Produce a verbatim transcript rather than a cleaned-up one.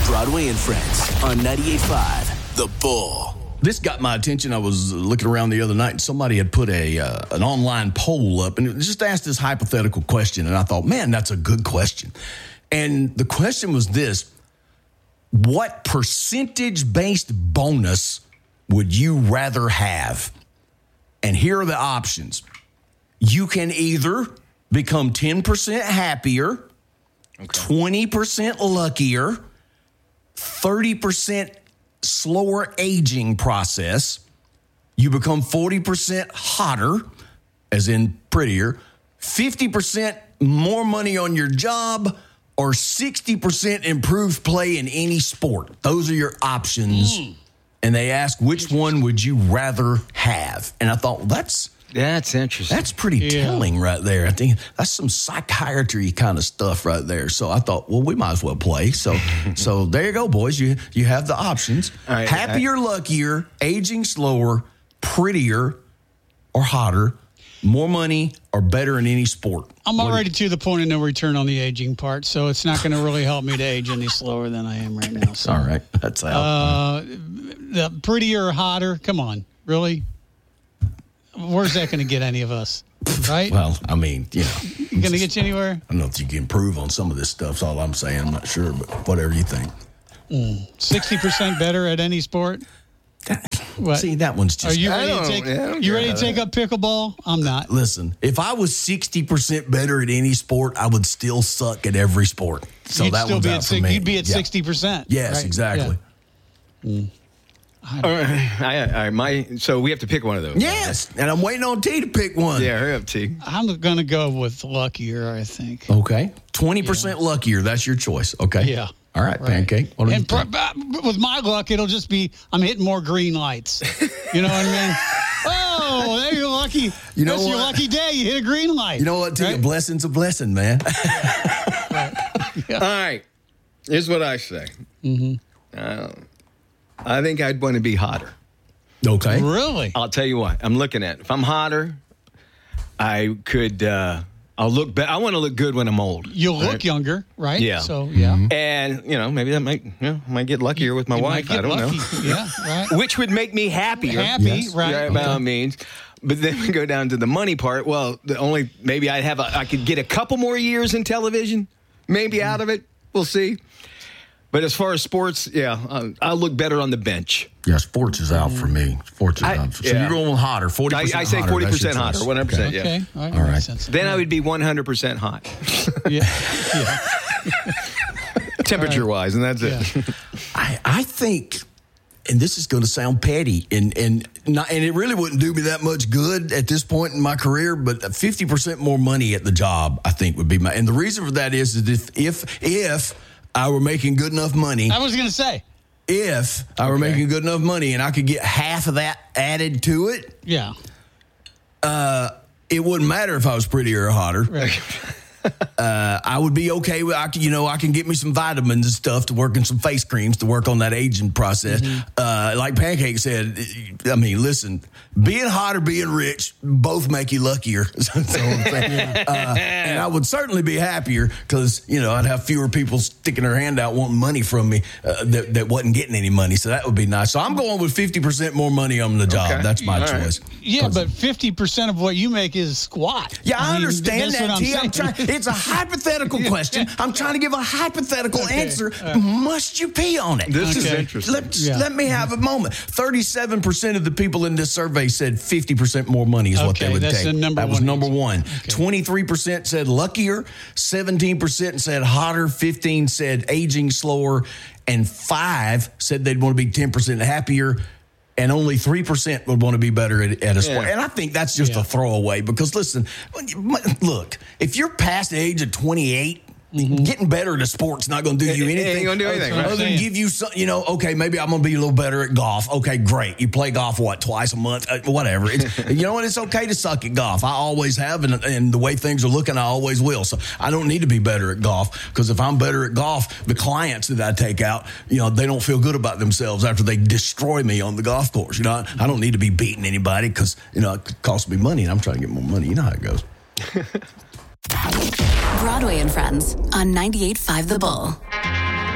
Broadway and Friends on ninety-eight point five The Bull. This got my attention. I was looking around the other night, and somebody had put a uh, an online poll up, and it just asked this hypothetical question, and I thought, man, that's a good question. And the question was this: what percentage-based bonus would you rather have? And here are the options. You can either become ten percent happier, okay. twenty percent luckier, thirty percent slower aging process. You become forty percent hotter, as in prettier, fifty percent more money on your job, or sixty percent improved play in any sport. Those are your options. Mm. And they ask, which one would you rather have? And I thought, well, that's... That's interesting. That's pretty yeah. telling right there. I think that's some psychiatry kind of stuff right there. So I thought, well, we might as well play. So so there you go, boys. You you have the options. Right, Happier, I, luckier, aging slower, prettier, or hotter, more money, or better in any sport. I'm already to the point of no return on the aging part, so it's not going to really help me to age any slower than I am right now. So. All right. That's out. Uh, the prettier or hotter, come on. Really? Where's that going to get any of us, right? Well, I mean, you know. Going to get you anywhere? I don't know if you can improve on some of this stuff. That's all I'm saying. I'm not sure, but whatever you think. Mm. sixty percent better at any sport? What? See, that one's just... Are you ready, to take, yeah, you ready to take up pickleball? I'm not. Listen, if I was sixty percent better at any sport, I would still suck at every sport. So you'd that still one's be out at, for me. You'd be at yeah. sixty percent. Yes, right? exactly. Yeah. Mm. All right, I, I, my, so we have to pick one of those. Yes, and I'm waiting on T to pick one. Yeah, hurry up, T. I'm going to go with luckier, I think. Okay. twenty percent yeah. luckier. That's your choice. Okay. Yeah. All right, right. Pancake. What and pr- with my luck, it'll just be I'm hitting more green lights. You know what I mean? Oh, there you're lucky. You know That's what? Your lucky day. You hit a green light. You know what, T? Right? A blessing's a blessing, man. Right. Yeah. All right. Here's what I say. Mm-hmm. Uh, I think I'd want to be hotter. Okay. Really? I'll tell you what. I'm looking at. If I'm hotter, I could. Uh, I'll look. Be- I want to look good when I'm old. You'll right? look younger, right? Yeah. So yeah. Mm-hmm. And you know, maybe that might. You know, might get luckier with my you wife. I don't lucky. know. Yeah. Right. Which would make me happier. Happy, yes. right? Right, by all means. But then we go down to the money part. Well, the only maybe I'd have. A, I could get a couple more years in television, maybe mm-hmm. out of it. We'll see. But as far as sports, yeah, uh, I'll look better on the bench. Yeah, sports is out for me. Sports is I, out. So yeah. you're going hotter, forty percent I, I say forty percent hotter, one hundred percent, okay. yeah. Okay, all right. All right. Sense. Then I would be one hundred percent hot. yeah. yeah. Temperature-wise, and that's it. Yeah. I, I think, and this is going to sound petty, and and not, and it really wouldn't do me that much good at this point in my career, but fifty percent more money at the job, I think, would be my... And the reason for that is that if if if... I were making good enough money. I was going to say. If I were okay. making good enough money and I could get half of that added to it. Yeah. Uh, it wouldn't matter if I was prettier or hotter. Right. uh, I would be okay with, I, you know, I can get me some vitamins and stuff to work and some face creams to work on that aging process. Mm-hmm. Uh, like Pancake said, I mean, listen, being hot or being rich both make you luckier. So I'm saying. Yeah. Uh, and I would certainly be happier because, you know, I'd have fewer people sticking their hand out wanting money from me uh, that, that wasn't getting any money. So that would be nice. So I'm going with fifty percent more money on the job. Okay. That's my All choice. Right. Yeah, but fifty percent of what you make is squat. Yeah, I, I mean, that's understand that, what T. I'm I'm trying, it's a hypothetical question. I'm trying to give a hypothetical okay. answer. Uh, Must you pee on it? This okay. is interesting. Let, yeah. let me have a moment. thirty-seven percent of the people in this survey said fifty percent more money is okay, what they would that's take. The number that was one number answer. one. Okay. twenty-three percent said luckier, seventeen percent said hotter, fifteen said aging slower, and five said they'd want to be ten percent happier. And only three percent would want to be better at, at a sport. Yeah. And I think that's just yeah. a throwaway because, listen, look, if you're past the age of twenty-eight, mm-hmm. getting better at a sport's not going to do you anything. It ain't going to do anything. Other right? than give you some, you know, okay, maybe I'm going to be a little better at golf. Okay, great. You play golf, what, twice a month? Uh, whatever. It's, you know what? It's okay to suck at golf. I always have, and, and the way things are looking, I always will. So I don't need to be better at golf because if I'm better at golf, the clients that I take out, you know, they don't feel good about themselves after they destroy me on the golf course. You know, I, I don't need to be beating anybody because, you know, it could cost me money and I'm trying to get more money. You know how it goes. Broadway and Friends on ninety-eight point five The Bull.